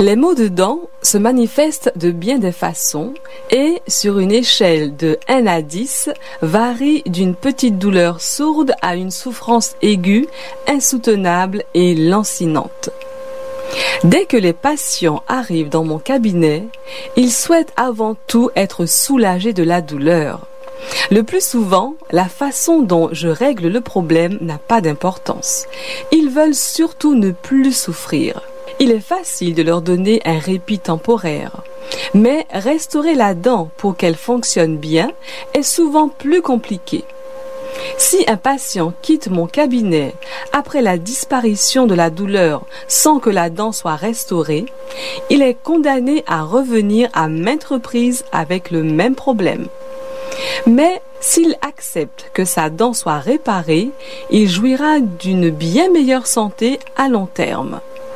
Les maux de dents se manifestent de bien des façons et, sur une échelle de 1 à 10, varient d'une petite douleur sourde à une souffrance aiguë, insoutenable et lancinante. Dès que les patients arrivent dans mon cabinet, ils souhaitent avant tout être soulagés de la douleur. Le plus souvent, la façon dont je règle le problème n'a pas d'importance. Ils veulent surtout ne plus souffrir. Il est facile de leur donner un répit temporaire, mais restaurer la dent pour qu'elle fonctionne bien est souvent plus compliqué. Si un patient quitte mon cabinet après la disparition de la douleur sans que la dent soit restaurée, il est condamné à revenir à maintes reprises avec le même problème. Mais s'il accepte que sa dent soit réparée, il jouira d'une bien meilleure santé à long terme.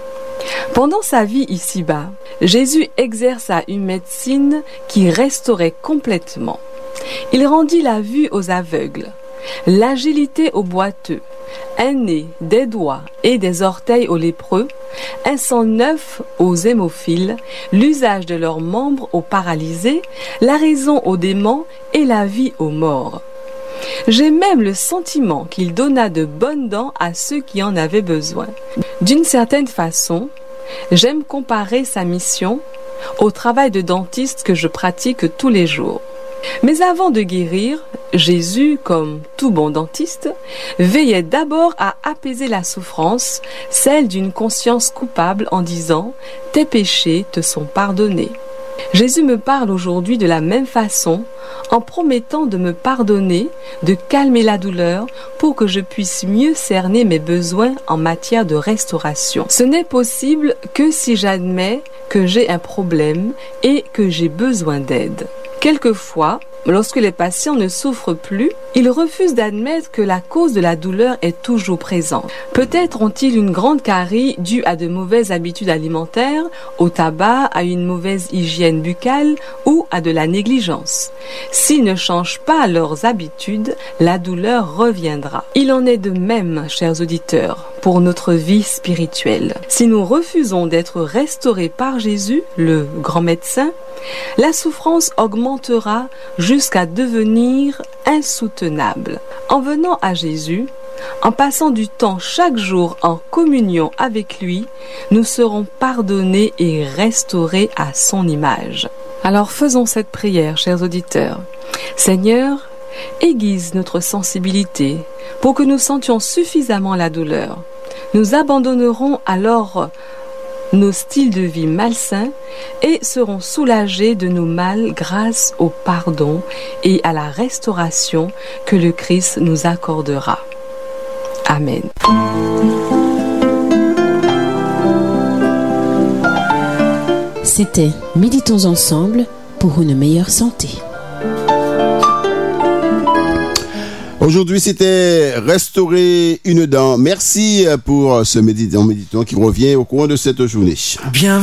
Pendant sa vie ici-bas, Jésus exerça une médecine qui restaurait complètement. Il rendit la vue aux aveugles, l'agilité aux boiteux, un nez, des doigts et des orteils aux lépreux, un sang neuf aux hémophiles, l'usage de leurs membres aux paralysés, la raison aux démons et la vie aux morts. J'ai même le sentiment qu'il donna de bonnes dents à ceux qui en avaient besoin. D'une certaine façon, j'aime comparer sa mission au travail de dentiste que je pratique tous les jours. Mais avant de guérir, Jésus, comme tout bon dentiste, veillait d'abord à apaiser la souffrance, celle d'une conscience coupable en disant « Tes péchés te sont pardonnés ». Jésus me parle aujourd'hui de la même façon, en promettant de me pardonner, de calmer la douleur pour que je puisse mieux cerner mes besoins en matière de restauration. Ce n'est possible que si j'admets que j'ai un problème et que j'ai besoin d'aide. Quelquefois, lorsque les patients ne souffrent plus, ils refusent d'admettre que la cause de la douleur est toujours présente. Peut-être ont-ils une grande carie due à de mauvaises habitudes alimentaires, au tabac, à une mauvaise hygiène buccale ou à de la négligence. S'ils ne changent pas leurs habitudes, la douleur reviendra. Il en est de même, chers auditeurs, pour notre vie spirituelle. Si nous refusons d'être restaurés par Jésus, le grand médecin, la souffrance augmentera jusqu'à devenir insoutenable. En venant à Jésus, en passant du temps chaque jour en communion avec lui, nous serons pardonnés et restaurés à son image. Alors faisons cette prière, chers auditeurs. Seigneur, aiguise notre sensibilité pour que nous sentions suffisamment la douleur. Nous abandonnerons alors nos styles de vie malsains et serons soulagés de nos mâles grâce au pardon et à la restauration que le Christ nous accordera. Amen. C'était Méditons ensemble pour une meilleure santé. Aujourd'hui, c'était Restaurer une dent. Merci pour ce méditant qui revient au cours de cette journée. Bienvenue.